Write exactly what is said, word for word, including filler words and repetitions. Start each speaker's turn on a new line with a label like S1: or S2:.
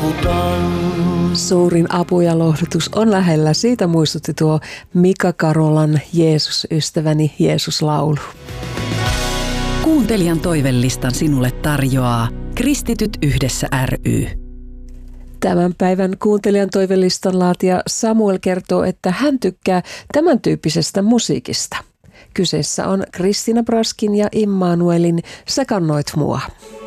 S1: saavutan.
S2: Suurin apu ja lohdutus on lähellä. Siitä muistutti tuo Mika Karolan Jeesus ystäväni Jeesus-laulu.
S3: Kuuntelijan toivelistan sinulle tarjoaa Kristityt yhdessä ry.
S2: Tämän päivän kuuntelijan toivelistan laatija Samuel kertoo, että hän tykkää tämän tyyppisestä musiikista. Kyseessä on Kristiina Braskin ja Immanuelin Sä kannoit mua.